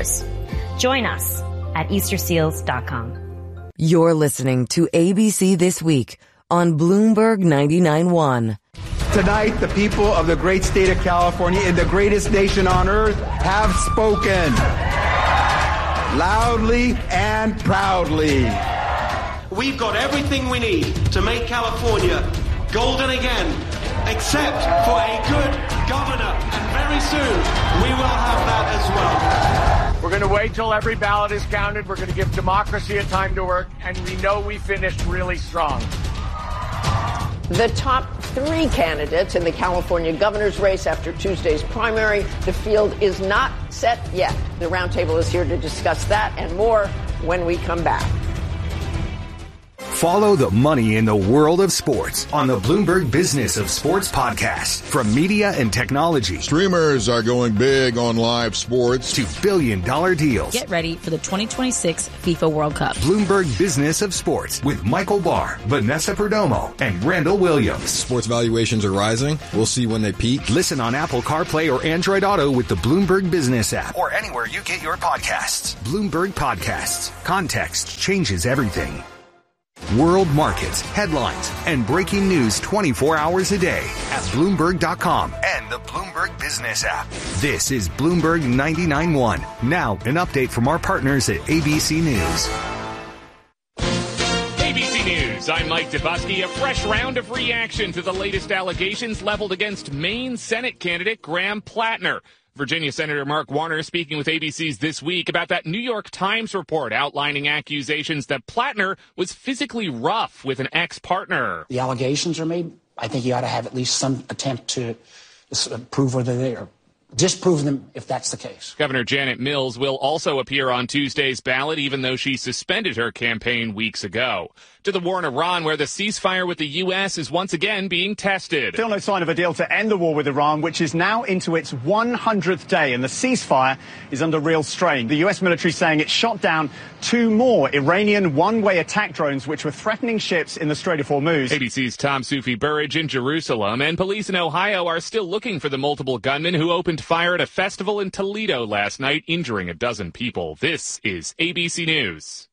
Force. Join us at EasterSeals.com. You're listening to ABC This Week on Bloomberg 99.1. Tonight, the people of the great state of California, in the greatest nation on earth, have spoken loudly and proudly. We've got everything we need to make California golden again, except for a good governor. And very soon, we will have that as well. We're going to wait till every ballot is counted. We're going to give democracy a time to work, and we know we finished really strong. The top three candidates in the California governor's race after Tuesday's primary. The field is not set yet. The roundtable is here to discuss that and more when we come back. Follow the money in the world of sports on the Bloomberg Business of Sports podcast. From media and technology. Streamers are going big on live sports. To billion-dollar deals. Get ready for the 2026 FIFA World Cup. Bloomberg Business of Sports with Michael Barr, Vanessa Perdomo, and Randall Williams. Sports valuations are rising. We'll see when they peak. Listen on Apple CarPlay or Android Auto with the Bloomberg Business app. Or anywhere you get your podcasts. Bloomberg Podcasts. Context changes everything. World markets, headlines, and breaking news 24 hours a day at Bloomberg.com and the Bloomberg Business app. This is Bloomberg 99.1. Now, an update from our partners at ABC News. ABC News, I'm Mike Dubusky. A fresh round of reaction to the latest allegations leveled against Maine Senate candidate Graham Plattner. Virginia Senator Mark Warner speaking with ABC's This Week about that New York Times report outlining accusations that Plattner was physically rough with an ex-partner. The allegations are made. I think you ought to have at least some attempt to prove whether they are. Disprove them if that's the case. Governor Janet Mills will also appear on Tuesday's ballot, even though she suspended her campaign weeks ago. To the war in Iran, where the ceasefire with the U.S. is once again being tested. Still no sign of a deal to end the war with Iran, which is now into its 100th day, and the ceasefire is under real strain. The U.S. military saying it shot down 2 more Iranian one-way attack drones, which were threatening ships in the Strait of Hormuz. ABC's Tom Soufi-Burridge in Jerusalem, and police in Ohio are still looking for the multiple gunmen who opened fire at a festival in Toledo last night, injuring a dozen people. This is ABC News.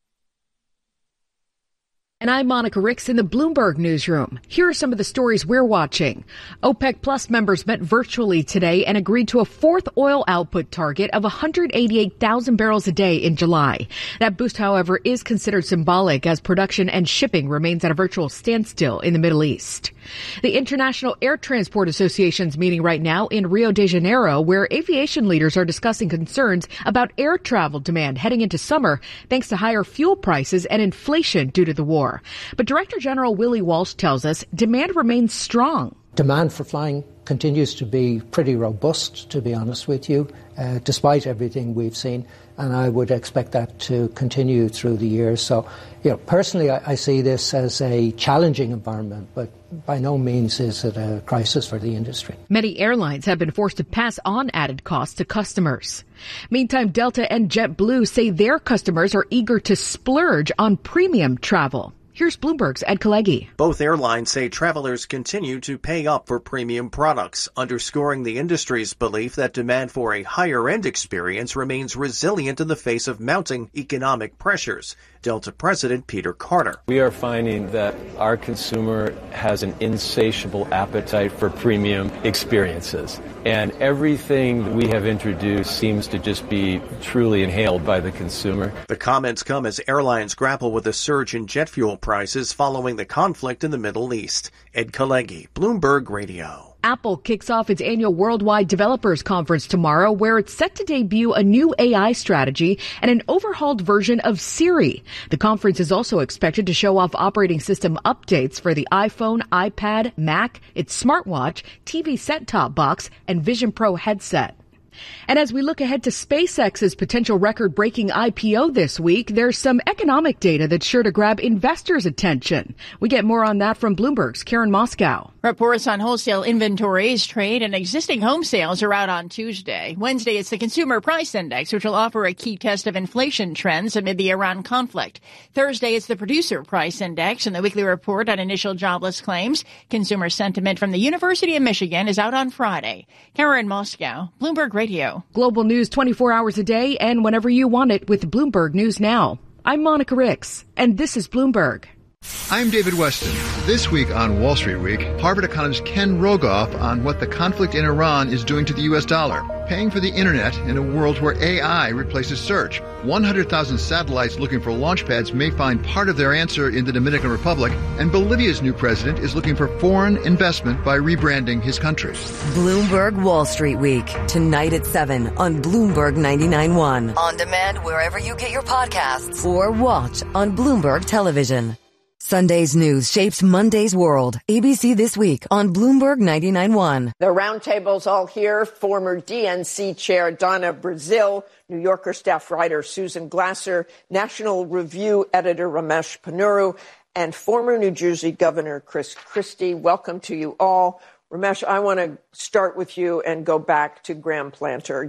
And I'm Monica Ricks in the Bloomberg newsroom. Here are some of the stories we're watching. OPEC Plus members met virtually today and agreed to a fourth oil output target of 188,000 barrels a day in July. That boost, however, is considered symbolic as production and shipping remains at a virtual standstill in the Middle East. The International Air Transport Association's meeting right now in Rio de Janeiro, where aviation leaders are discussing concerns about air travel demand heading into summer thanks to higher fuel prices and inflation due to the war. But Director General Willie Walsh tells us demand remains strong. Demand for flying continues to be pretty robust, to be honest with you, despite everything we've seen. And I would expect that to continue through the year. So, personally, I see this as a challenging environment, but by no means is it a crisis for the industry. Many airlines have been forced to pass on added costs to customers. Meantime, Delta and JetBlue say their customers are eager to splurge on premium travel. Here's Bloomberg's Ed Kalegi. Both airlines say travelers continue to pay up for premium products, underscoring the industry's belief that demand for a higher-end experience remains resilient in the face of mounting economic pressures. Delta President Peter Carter. We are finding that our consumer has an insatiable appetite for premium experiences. And everything we have introduced seems to just be truly inhaled by the consumer. The comments come as airlines grapple with a surge in jet fuel prices following the conflict in the Middle East. Ed Kalegi, Bloomberg Radio. Apple kicks off its annual Worldwide Developers Conference tomorrow, where it's set to debut a new AI strategy and an overhauled version of Siri. The conference is also expected to show off operating system updates for the iPhone, iPad, Mac, its smartwatch, TV set-top box, and Vision Pro headset. And as we look ahead to SpaceX's potential record-breaking IPO this week, there's some economic data that's sure to grab investors' attention. We get more on that from Bloomberg's Karen Moscow. Reports on wholesale inventories, trade, and existing home sales are out on Tuesday. Wednesday, it's the Consumer Price Index, which will offer a key test of inflation trends amid the Iran conflict. Thursday, it's the Producer Price Index and the weekly report on initial jobless claims. Consumer sentiment from the University of Michigan is out on Friday. Karen Moscow, Bloomberg Radio. Radio. Global news 24 hours a day and whenever you want it with Bloomberg News Now. I'm Monica Ricks, and this is Bloomberg. I'm David Weston. This week on Wall Street Week, Harvard economist Ken Rogoff on what the conflict in Iran is doing to the U.S. dollar, paying for the internet in a world where AI replaces search. 100,000 satellites looking for launch pads may find part of their answer in the Dominican Republic, and Bolivia's new president is looking for foreign investment by rebranding his country. Bloomberg Wall Street Week, tonight at 7 on Bloomberg 99.1. On demand wherever you get your podcasts or watch on Bloomberg Television. Sunday's news shapes Monday's world. ABC This Week on Bloomberg 99.1. The roundtable's all here. Former DNC chair Donna Brazile, New Yorker staff writer Susan Glasser, National Review editor Ramesh Ponnuru, and former New Jersey Governor Chris Christie. Welcome to you all. Ramesh, I want to start with you and go back to Graham Plattner.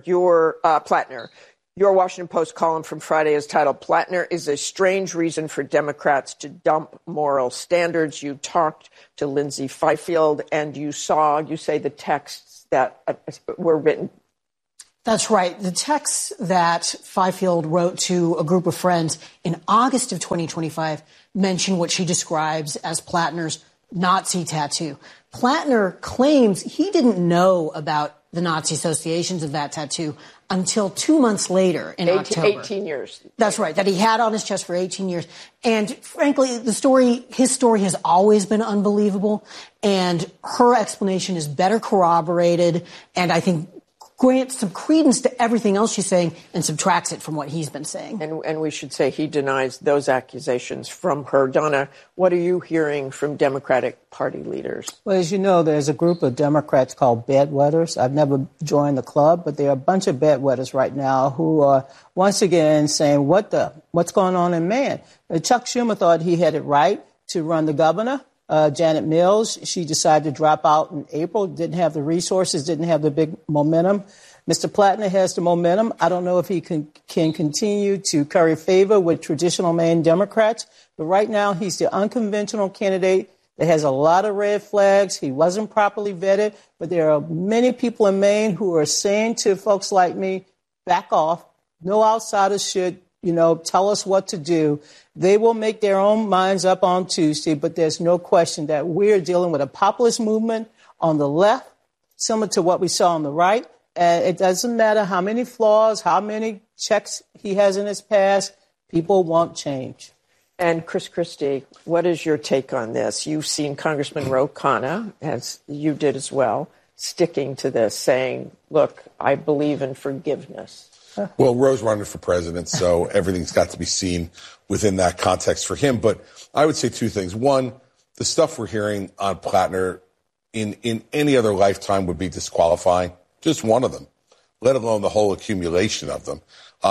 Your Washington Post column from Friday is titled, "Plattner is a strange reason for Democrats to dump moral standards." You talked to Lindsay Fifield and you say the texts that were written. That's right. The texts that Fifield wrote to a group of friends in August of 2025 mention what she describes as Plattner's Nazi tattoo. Plattner claims he didn't know about the Nazi associations of that tattoo until 2 months later in October. 18 years. That's right, that he had on his chest for 18 years. And frankly, his story has always been unbelievable. And her explanation is better corroborated and I think grants some credence to everything else she's saying and subtracts it from what he's been saying. And we should say he denies those accusations from her. Donna, what are you hearing from Democratic Party leaders? Well, as you know, there's a group of Democrats called bedwetters. I've never joined the club, but there are a bunch of bedwetters right now who are once again saying, what's going on in Maine? Chuck Schumer thought he had it right to run the governor. Janet Mills, she decided to drop out in April, didn't have the resources, didn't have the big momentum. Mr. Plattner has the momentum. I don't know if he can continue to curry favor with traditional Maine Democrats, but right now he's the unconventional candidate that has a lot of red flags. He wasn't properly vetted, but there are many people in Maine who are saying to folks like me, back off. No outsiders should, tell us what to do. They will make their own minds up on Tuesday, but there's no question that we're dealing with a populist movement on the left, similar to what we saw on the right. It doesn't matter how many flaws, how many checks he has in his past, people want change. And Chris Christie, what is your take on this? You've seen Congressman Ro Khanna, as you did as well, sticking to this, saying, look, I believe in forgiveness. Well, Ro's running for president, so everything's got to be seen within that context for him. But I would say two things. One, the stuff we're hearing on Plattner in any other lifetime would be disqualifying. Just one of them, let alone the whole accumulation of them.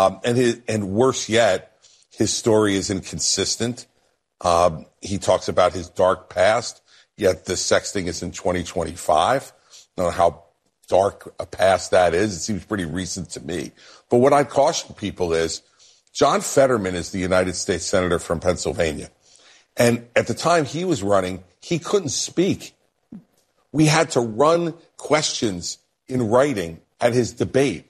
And worse yet, his story is inconsistent. He talks about his dark past, yet the sexting is in 2025. I don't know how dark a past that is. It seems pretty recent to me. But what I caution people is John Fetterman is the United States Senator from Pennsylvania. And at the time he was running, he couldn't speak. We had to run questions in writing at his debate.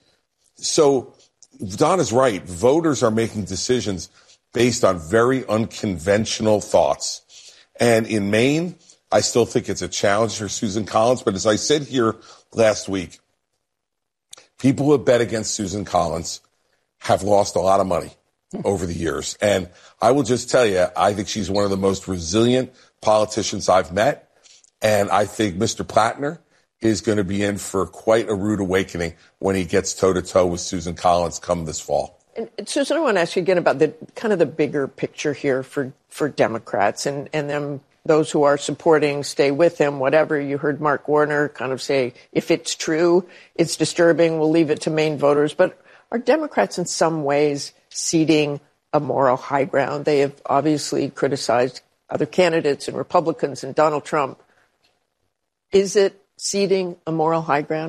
So Don is right. Voters are making decisions based on very unconventional thoughts. And in Maine, I still think it's a challenge for Susan Collins. But as I said here last week, people who have bet against Susan Collins have lost a lot of money over the years. And I will just tell you, I think she's one of the most resilient politicians I've met. And I think Mr. Plattner is going to be in for quite a rude awakening when he gets toe-to-toe with Susan Collins come this fall. And Susan, I want to ask you again about the kind of the bigger picture here for Democrats and them, those who are supporting, stay with him, whatever. You heard Mark Warner kind of say, if it's true, it's disturbing, we'll leave it to Maine voters. But are Democrats in some ways ceding a moral high ground? They have obviously criticized other candidates and Republicans and Donald Trump. Is it ceding a moral high ground now?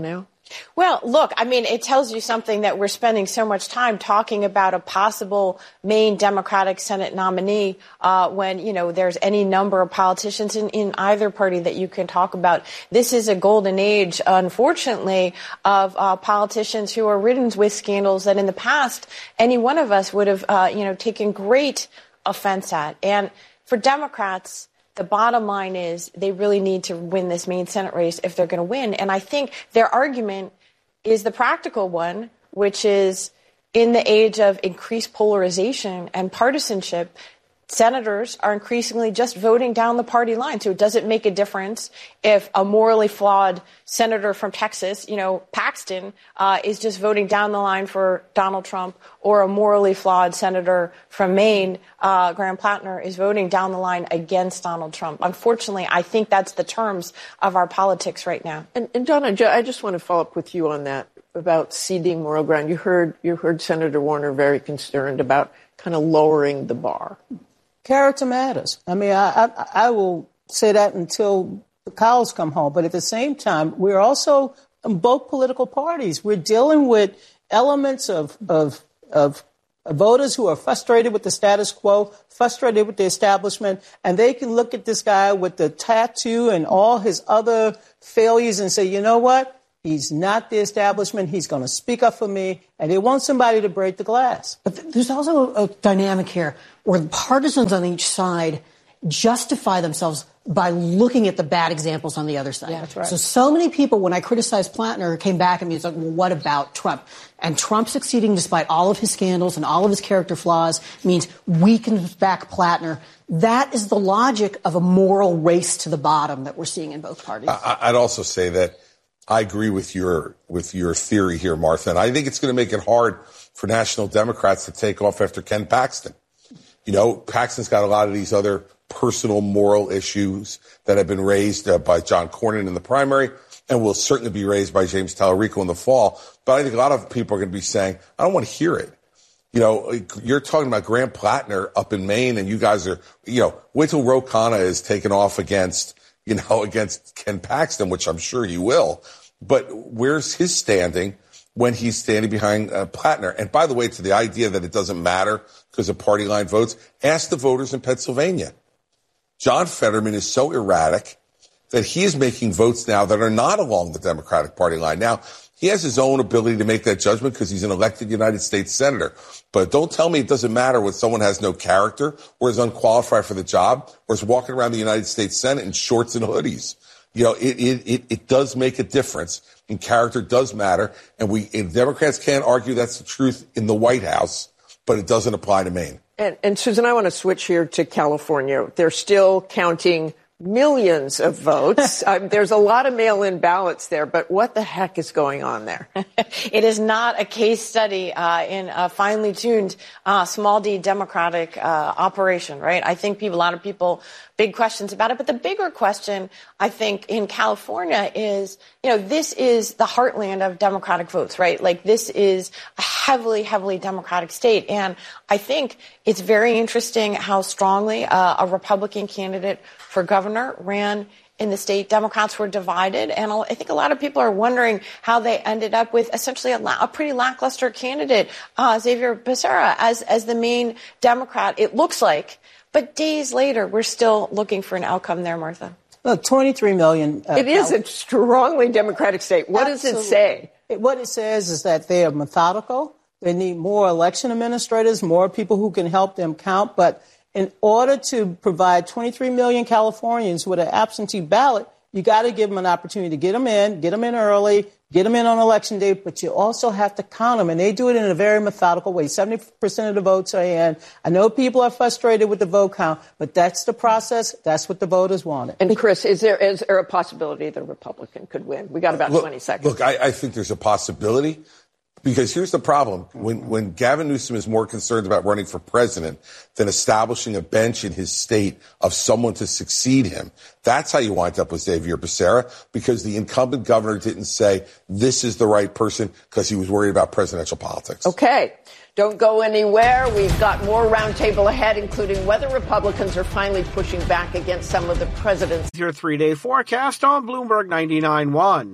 Well, look, I mean, it tells you something that we're spending so much time talking about a possible Maine Democratic Senate nominee when, there's any number of politicians in either party that you can talk about. This is a golden age, unfortunately, of politicians who are ridden with scandals that in the past any one of us would have, taken great offense at. And for Democrats, the bottom line is they really need to win this Maine Senate race if they're going to win. And I think their argument is the practical one, which is in the age of increased polarization and partisanship, senators are increasingly just voting down the party line. So it doesn't make a difference if a morally flawed senator from Texas, Paxton, is just voting down the line for Donald Trump, or a morally flawed senator from Maine, Graham Plattner, is voting down the line against Donald Trump. Unfortunately, I think that's the terms of our politics right now. And Donna, I just want to follow up with you on that about ceding moral ground. You heard Senator Warner very concerned about kind of lowering the bar. Character matters. I mean, I will say that until the cows come home. But at the same time, we're also in both political parties. We're dealing with elements of voters who are frustrated with the status quo, frustrated with the establishment, and they can look at this guy with the tattoo and all his other failures and say, you know what? He's not the establishment. He's going to speak up for me. And they want somebody to break the glass. But there's also a dynamic here where the partisans on each side justify themselves by looking at the bad examples on the other side. Yeah, that's right. So many people, when I criticized Plattner, came back at me and said, well, what about Trump? And Trump succeeding despite all of his scandals and all of his character flaws means we can back Plattner. That is the logic of a moral race to the bottom that we're seeing in both parties. I'd also say that I agree with your theory here, Martha, and I think it's going to make it hard for national Democrats to take off after Ken Paxton. Paxton's got a lot of these other personal moral issues that have been raised by John Cornyn in the primary and will certainly be raised by James Tallarico in the fall. But I think a lot of people are going to be saying, I don't want to hear it. You're talking about Graham Plattner up in Maine, and you guys are, wait till Ro Khanna is taken off against Ken Paxton, which I'm sure he will. But where's his standing when he's standing behind Plattner? And by the way, to the idea that it doesn't matter because of party line votes, ask the voters in Pennsylvania. John Fetterman is so erratic that he is making votes now that are not along the Democratic Party line. Now, he has his own ability to make that judgment because he's an elected United States senator. But don't tell me it doesn't matter when someone has no character or is unqualified for the job or is walking around the United States Senate in shorts and hoodies. It does make a difference, and character does matter. And Democrats can't argue that's the truth in the White House, but it doesn't apply to Maine. And Susan, I want to switch here to California. They're still counting millions of votes. There's a lot of mail-in ballots there, but what the heck is going on there? It is not a case study in a finely tuned small d Democratic operation, right? I think a lot of people, big questions about it. But the bigger question, I think, in California is, this is the heartland of Democratic votes, right? Like, this is a heavily, heavily Democratic state. And I think it's very interesting how strongly a Republican candidate for governor ran in the state. Democrats were divided, and I think a lot of people are wondering how they ended up with essentially a pretty lackluster candidate, Xavier Becerra, as the main Democrat, it looks like. But days later, we're still looking for an outcome there, Martha. Look, 23 million. It is a strongly Democratic state. What does it say? What it says is that they are methodical. They need more election administrators, more people who can help them count. But in order to provide 23 million Californians with an absentee ballot, you got to give them an opportunity to get them in early, get them in on election day, but you also have to count them. And they do it in a very methodical way. 70% of the votes are in. I know people are frustrated with the vote count, but that's the process. That's what the voters wanted. And Chris, is there a possibility that a Republican could win? We got about 20 seconds. Look, I think there's a possibility. Because here's the problem. When Gavin Newsom is more concerned about running for president than establishing a bench in his state of someone to succeed him, that's how you wind up with Xavier Becerra, because the incumbent governor didn't say this is the right person because he was worried about presidential politics. Okay. Don't go anywhere. We've got more roundtable ahead, including whether Republicans are finally pushing back against some of the president's. Your 3-day forecast on Bloomberg 99.1.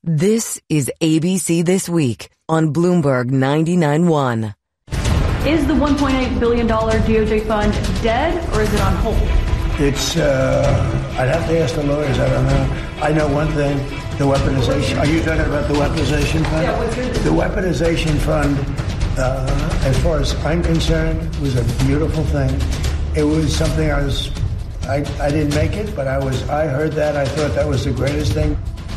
This is ABC This Week on Bloomberg 99.1. Is the $1.8 billion DOJ fund dead, or is it on hold? It's, I'd have to ask the lawyers. I don't know. I know one thing, the weaponization. Are you talking about the weaponization fund? Yeah, what's your... The weaponization fund, as far as I'm concerned, was a beautiful thing. It was something I didn't make it, but I heard that. I thought that was the greatest thing.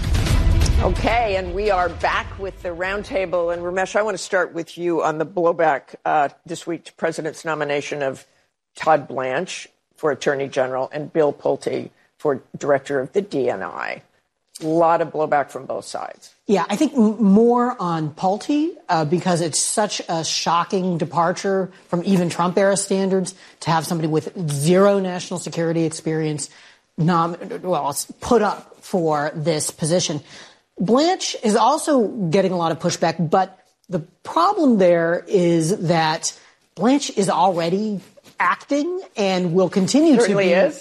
Okay, and we are back with the roundtable. And Ramesh, I want to start with you on the blowback this week to President's nomination of Todd Blanche for Attorney General and Bill Pulte for Director of the DNI. A lot of blowback from both sides. Yeah, I think more on Pulte because it's such a shocking departure from even Trump-era standards to have somebody with zero national security experience put up for this position. Blanche is also getting a lot of pushback, but the problem there is that Blanche is already acting and will continue to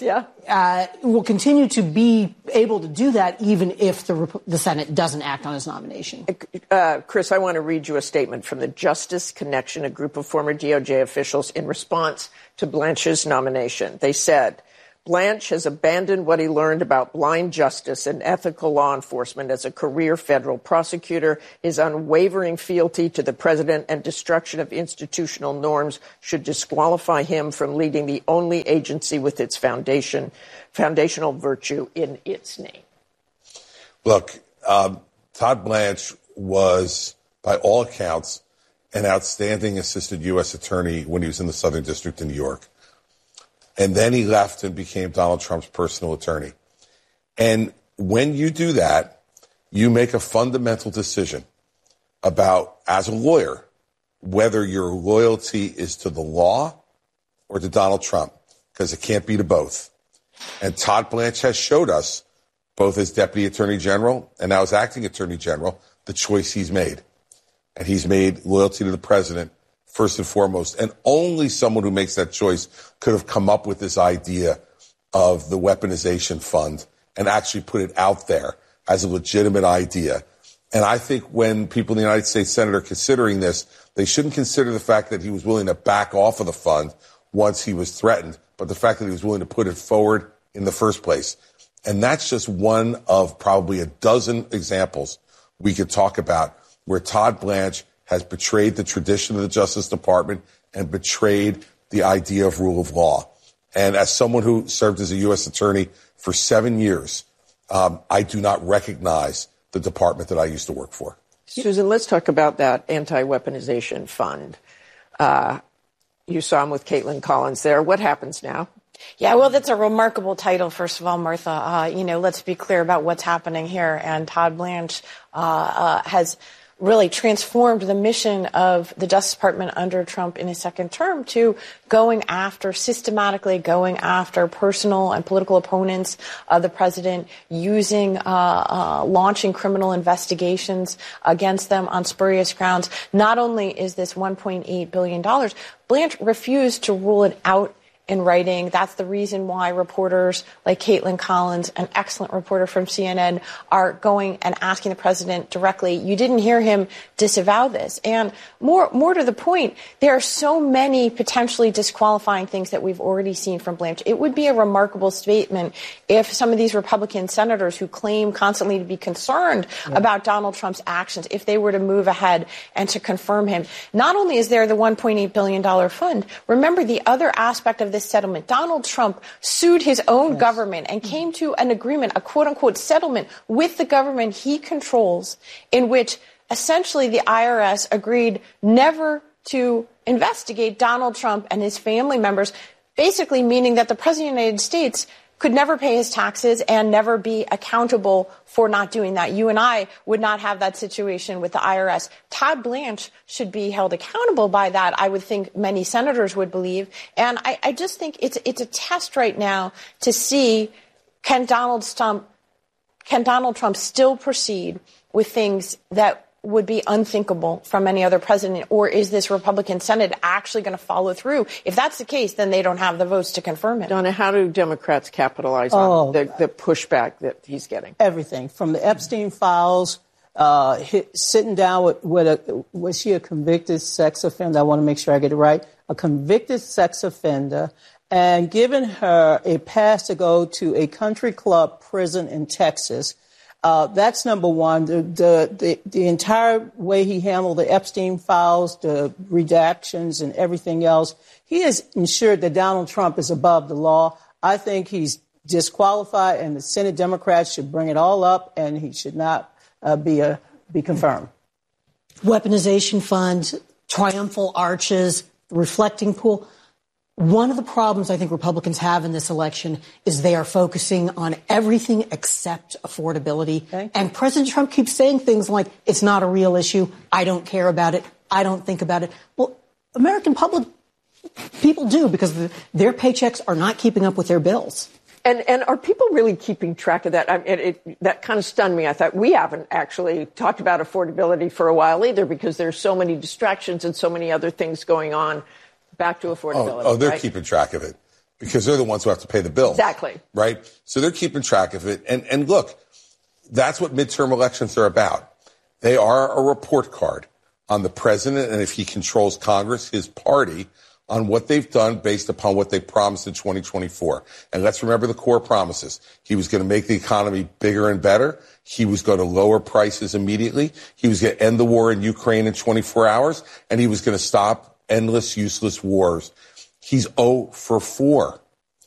be. Will continue to be able to do that even if the Senate doesn't act on his nomination. Chris, I want to read you a statement from the Justice Connection, a group of former DOJ officials, in response to Blanche's nomination. They said, Blanche has abandoned what he learned about blind justice and ethical law enforcement as a career federal prosecutor. His unwavering fealty to the president and destruction of institutional norms should disqualify him from leading the only agency with its foundational virtue in its name. Look, Todd Blanche was, by all accounts, an outstanding assistant U.S. attorney when he was in the Southern District in New York. And then he left and became Donald Trump's personal attorney. And when you do that, you make a fundamental decision about, as a lawyer, whether your loyalty is to the law or to Donald Trump, because it can't be to both. And Todd Blanche has showed us, both as Deputy Attorney General and now as Acting Attorney General, the choice he's made. And he's made loyalty to the president first and foremost, and only someone who makes that choice could have come up with this idea of the weaponization fund and actually put it out there as a legitimate idea. And I think when people in the United States Senate are considering this, they shouldn't consider the fact that he was willing to back off of the fund once he was threatened, but the fact that he was willing to put it forward in the first place. And that's just one of probably a dozen examples we could talk about where Todd Blanche has betrayed the tradition of the Justice Department and betrayed the idea of rule of law. And as someone who served as a U.S. attorney for 7 years, I do not recognize the department that I used to work for. Susan, let's talk about that anti-weaponization fund. You saw him with Caitlin Collins there. What happens now? Yeah, well, that's a remarkable title, first of all, Martha. Let's be clear about what's happening here. And Todd Blanche has really transformed the mission of the Justice Department under Trump in his second term to systematically going after personal and political opponents of the president, launching criminal investigations against them on spurious grounds. Not only is this $1.8 billion, Blanche refused to rule it out in writing. That's the reason why reporters like Caitlin Collins, an excellent reporter from CNN, are going and asking the president directly. You didn't hear him disavow this. And more to the point, there are so many potentially disqualifying things that we've already seen from Blanche. It would be a remarkable statement if some of these Republican senators who claim constantly to be concerned about Donald Trump's actions, if they were to move ahead and to confirm him. Not only is there the $1.8 billion fund, remember the other aspect of this settlement. Donald Trump sued his own government and came to an agreement, a quote-unquote settlement with the government he controls, in which essentially the IRS agreed never to investigate Donald Trump and his family members, basically meaning that the President of the United States could never pay his taxes and never be accountable for not doing that. You and I would not have that situation with the IRS. Todd Blanche should be held accountable by that. I would think many senators would believe. And I just think it's a test right now to see can Donald Trump still proceed with things that would be unthinkable from any other president, or is this Republican Senate actually going to follow through? If that's the case, then they don't have the votes to confirm it. Donna, how do Democrats capitalize on the pushback that he's getting? Everything from the Epstein files sitting down was she a convicted sex offender? I want to make sure I get it right. A convicted sex offender, and giving her a pass to go to a country club prison in Texas. That's number one. The entire way he handled the Epstein files, the redactions and everything else, he has ensured that Donald Trump is above the law. I think he's disqualified, and the Senate Democrats should bring it all up, and he should not be confirmed. Weaponization fund, triumphal arches, reflecting pool. One of the problems I think Republicans have in this election is they are focusing on everything except affordability. And President Trump keeps saying things like, it's not a real issue. I don't care about it. I don't think about it. Well, American people do, because their paychecks are not keeping up with their bills. And are people really keeping track of that? I mean, that kind of stunned me. I thought we haven't actually talked about affordability for a while either, because there's so many distractions and so many other things going on. Back to affordability. They're right? keeping track of it because they're the ones who have to pay the bills. Exactly. Right? So they're keeping track of it. And look, that's what midterm elections are about. They are a report card on the president, and if he controls Congress, his party, on what they've done based upon what they promised in 2024. And let's remember the core promises. He was going to make the economy bigger and better. He was going to lower prices immediately. He was going to end the war in Ukraine in 24 hours. And he was going to stop endless, useless wars. He's 0 for 4.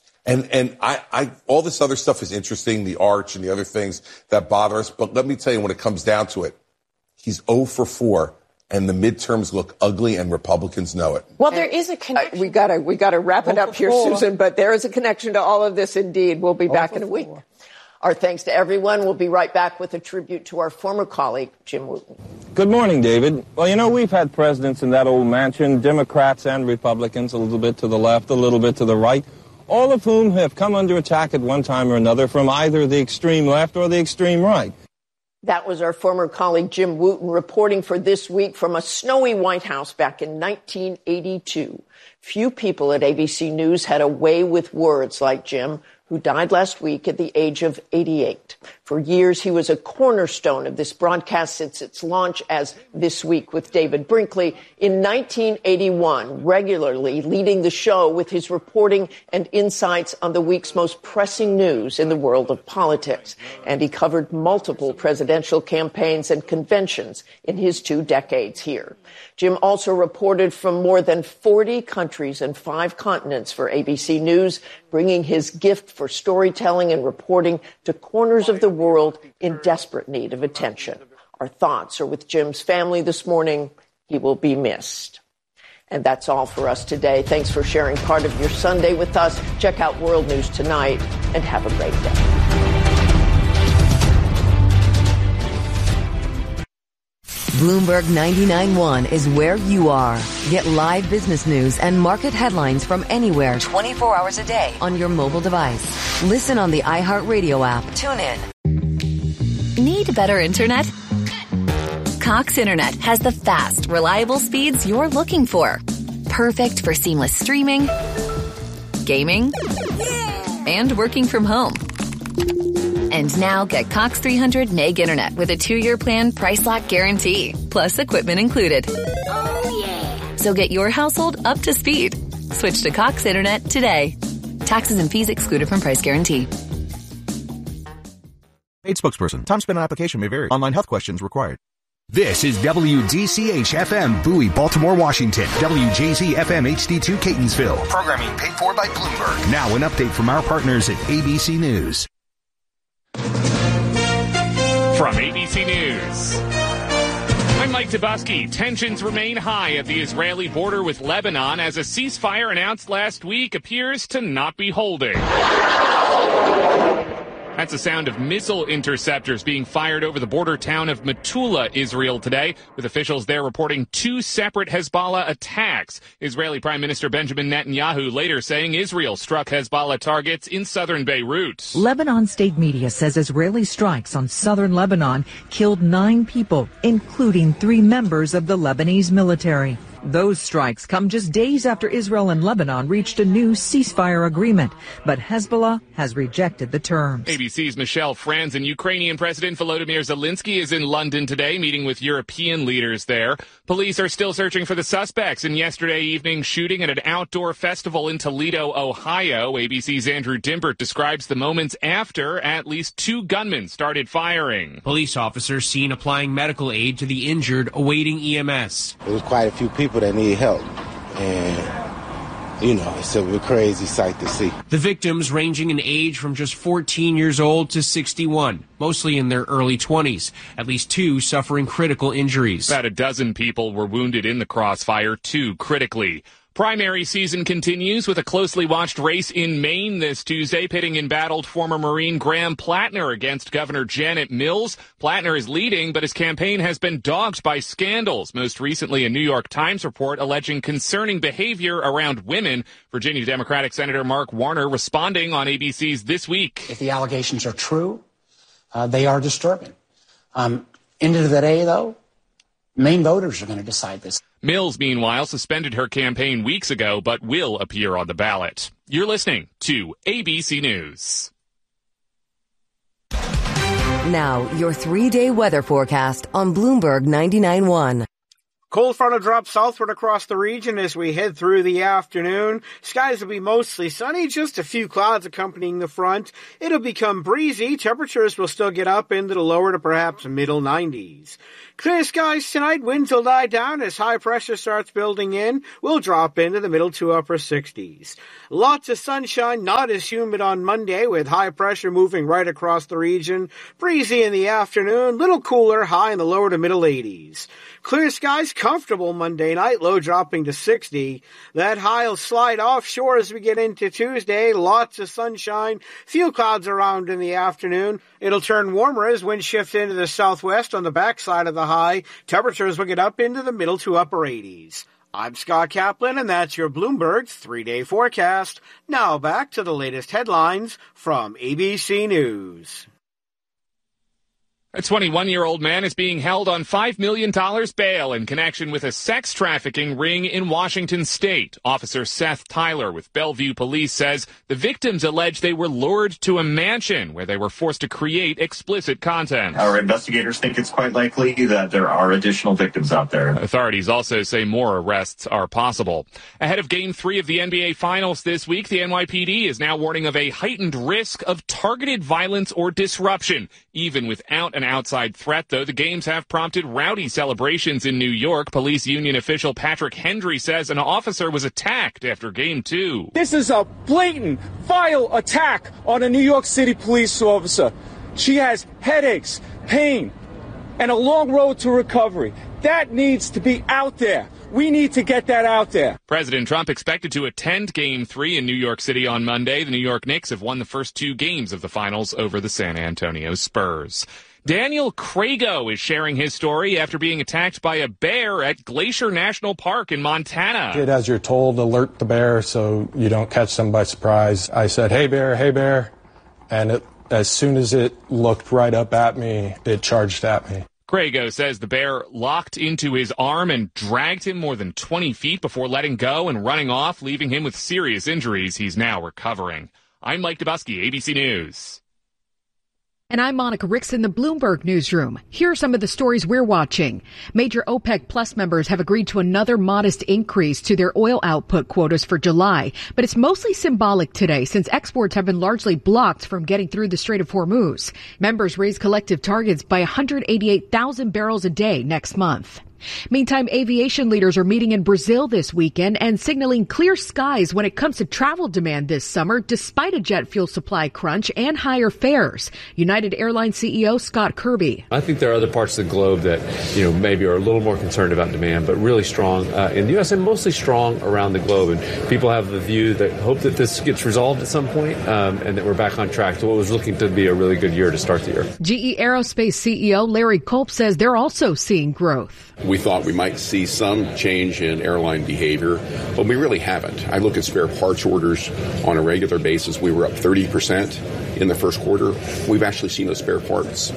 And I all this other stuff is interesting, the arch and the other things that bother us. But let me tell you, when it comes down to it, he's 0 for 4. And the midterms look ugly, and Republicans know it. Well, there is a connection. We gotta wrap it up here, Susan. But there is a connection to all of this. Indeed, we'll be back in a week. Our thanks to everyone. We'll be right back with a tribute to our former colleague, Jim Wooten. Good morning, David. Well, we've had presidents in that old mansion, Democrats and Republicans, a little bit to the left, a little bit to the right, all of whom have come under attack at one time or another from either the extreme left or the extreme right. That was our former colleague Jim Wooten reporting for This Week from a snowy White House back in 1982. Few people at ABC News had a way with words like Jim, who died last week at the age of 88. For years, he was a cornerstone of this broadcast since its launch as This Week with David Brinkley in 1981, regularly leading the show with his reporting and insights on the week's most pressing news in the world of politics. And he covered multiple presidential campaigns and conventions in his 2 decades here. Jim also reported from more than 40 countries and 5 continents for ABC News, bringing his gift for storytelling and reporting to corners of the world in desperate need of attention. Our thoughts are with Jim's family this morning. He will be missed. And that's all for us today. Thanks for sharing part of your Sunday with us. Check out World News Tonight and have a great day. Bloomberg 99.1 is where you are. Get live business news and market headlines from anywhere 24 hours a day on your mobile device. Listen on the iHeartRadio app. Tune in. Need better internet? Cox Internet has the fast, reliable speeds you're looking for. Perfect for seamless streaming, gaming, and working from home. And now get Cox 300 meg internet with a 2-year plan, price lock guarantee, plus equipment included. Oh, yeah. So get your household up to speed. Switch to Cox Internet today. Taxes and fees excluded from price guarantee. Paid spokesperson. Time spent on application may vary. Online health questions required. This is WDCH-FM, Bowie, Baltimore, Washington. WJZ-FM HD2, Catonsville. Programming paid for by Bloomberg. Now an update from our partners at ABC News. From ABC News, I'm Mike Tebusky. Tensions remain high at the Israeli border with Lebanon as a ceasefire announced last week appears to not be holding. That's the sound of missile interceptors being fired over the border town of Metula, Israel today, with officials there reporting 2 separate Hezbollah attacks. Israeli Prime Minister Benjamin Netanyahu later saying Israel struck Hezbollah targets in southern Beirut. Lebanon state media says Israeli strikes on southern Lebanon killed 9 people, including 3 members of the Lebanese military. Those strikes come just days after Israel and Lebanon reached a new ceasefire agreement, but Hezbollah has rejected the terms. ABC's Michelle Franz and Ukrainian President Volodymyr Zelensky is in London today, meeting with European leaders there. Police are still searching for the suspects in yesterday evening's shooting at an outdoor festival in Toledo, Ohio. ABC's Andrew Dimbert describes the moments after at least 2 gunmen started firing. Police officers seen applying medical aid to the injured awaiting EMS. There was quite a few people that need help, and it's a crazy sight to see. The victims ranging in age from just 14 years old to 61, mostly in their early 20s, at least 2 suffering critical injuries. About a dozen people were wounded in the crossfire, 2 critically. Primary season continues with a closely watched race in Maine this Tuesday, pitting embattled former Marine Graham Plattner against Governor Janet Mills. Plattner is leading, but his campaign has been dogged by scandals. Most recently, a New York Times report alleging concerning behavior around women. Virginia Democratic Senator Mark Warner responding on ABC's This Week. If the allegations are true, they are disturbing. End of the day, though, Maine voters are going to decide this. Mills, meanwhile, suspended her campaign weeks ago, but will appear on the ballot. You're listening to ABC News. Now, your 3-day weather forecast on Bloomberg 99.1. Cold front will drop southward across the region as we head through the afternoon. Skies will be mostly sunny, just a few clouds accompanying the front. It'll become breezy. Temperatures will still get up into the lower to perhaps middle 90s. Clear skies tonight. Winds will die down as high pressure starts building in. We'll drop into the middle to upper 60s. Lots of sunshine, not as humid on Monday with high pressure moving right across the region. Breezy in the afternoon, little cooler, high in the lower to middle 80s. Clear skies, comfortable Monday night, low dropping to 60. That high will slide offshore as we get into Tuesday. Lots of sunshine, few clouds around in the afternoon. It'll turn warmer as winds shift into the southwest on the backside of the high. Temperatures will get up into the middle to upper 80s. I'm Scott Kaplan, and that's your Bloomberg 3-day forecast. Now back to the latest headlines from ABC News. A 21-year-old man is being held on $5 million bail in connection with a sex trafficking ring in Washington state. Officer Seth Tyler with Bellevue Police says the victims allege they were lured to a mansion where they were forced to create explicit content. Our investigators think it's quite likely that there are additional victims out there. Authorities also say more arrests are possible. Ahead of Game 3 of the NBA Finals this week, the NYPD is now warning of a heightened risk of targeted violence or disruption. Even without an outside threat, though, the games have prompted rowdy celebrations in New York. Police union official Patrick Hendry says an officer was attacked after Game 2. This is a blatant, vile attack on a New York City police officer. She has headaches, pain, and a long road to recovery. That needs to be out there. We need to get that out there. President Trump expected to attend Game 3 in New York City on Monday. The New York Knicks have won the first 2 games of the finals over the San Antonio Spurs. Daniel Crago is sharing his story after being attacked by a bear at Glacier National Park in Montana. Did as you're told, alert the bear so you don't catch them by surprise. I said, hey bear, and as soon as it looked right up at me, it charged at me. Crago says the bear locked into his arm and dragged him more than 20 feet before letting go and running off, leaving him with serious injuries. He's now recovering. I'm Mike Dubusky, ABC News. And I'm Monica Ricks in the Bloomberg Newsroom. Here are some of the stories we're watching. Major OPEC Plus members have agreed to another modest increase to their oil output quotas for July, but it's mostly symbolic today since exports have been largely blocked from getting through the Strait of Hormuz. Members raised collective targets by 188,000 barrels a day next month. Meantime, aviation leaders are meeting in Brazil this weekend and signaling clear skies when it comes to travel demand this summer, despite a jet fuel supply crunch and higher fares. United Airlines CEO Scott Kirby. I think there are other parts of the globe that, maybe are a little more concerned about demand, but really strong in the U.S. and mostly strong around the globe. And people have the view that hope that this gets resolved at some point and that we're back on track to what was looking to be a really good year to start the year. GE Aerospace CEO Larry Culp says they're also seeing growth. We thought we might see some change in airline behavior, but we really haven't. I look at spare parts orders on a regular basis. We were up 30% in the first quarter. We've actually seen those spare parts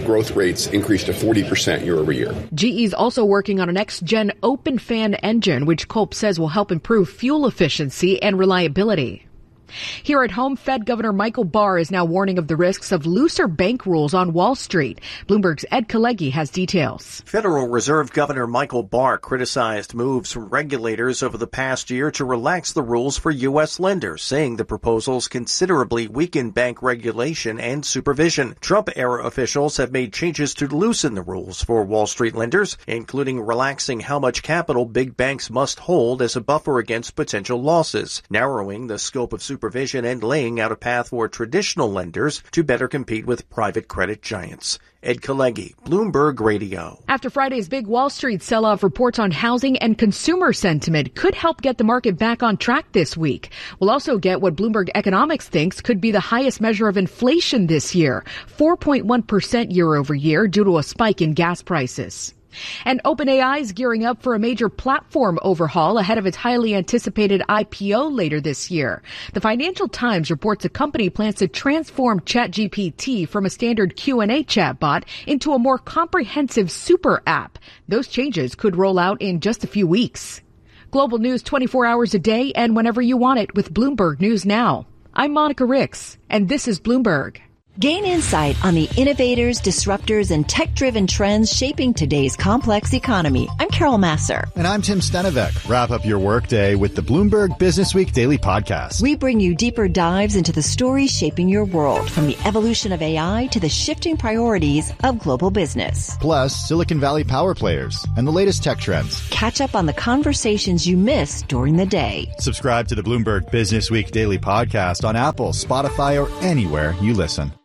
growth rates increased to 40% year over year. GE's also working on a next-gen open fan engine, which Culp says will help improve fuel efficiency and reliability. Here at home, Fed Governor Michael Barr is now warning of the risks of looser bank rules on Wall Street. Bloomberg's Ed Kalegi has details. Federal Reserve Governor Michael Barr criticized moves from regulators over the past year to relax the rules for U.S. lenders, saying the proposals considerably weaken bank regulation and supervision. Trump-era officials have made changes to loosen the rules for Wall Street lenders, including relaxing how much capital big banks must hold as a buffer against potential losses, narrowing the scope of supervision and laying out a path for traditional lenders to better compete with private credit giants. Ed Kalegi, Bloomberg Radio. After Friday's big Wall Street sell-off, reports on housing and consumer sentiment could help get the market back on track this week. We'll also get what Bloomberg Economics thinks could be the highest measure of inflation this year, 4.1% year over year due to a spike in gas prices. And OpenAI is gearing up for a major platform overhaul ahead of its highly anticipated IPO later this year. The Financial Times reports the company plans to transform ChatGPT from a standard Q&A chatbot into a more comprehensive super app. Those changes could roll out in just a few weeks. Global news 24 hours a day and whenever you want it with Bloomberg News Now. I'm Monica Ricks, and this is Bloomberg. Gain insight on the innovators, disruptors, and tech-driven trends shaping today's complex economy. I'm Carol Masser. And I'm Tim Stenevec. Wrap up your workday with the Bloomberg Businessweek Daily Podcast. We bring you deeper dives into the stories shaping your world, from the evolution of AI to the shifting priorities of global business. Plus, Silicon Valley power players and the latest tech trends. Catch up on the conversations you missed during the day. Subscribe to the Bloomberg Businessweek Daily Podcast on Apple, Spotify, or anywhere you listen.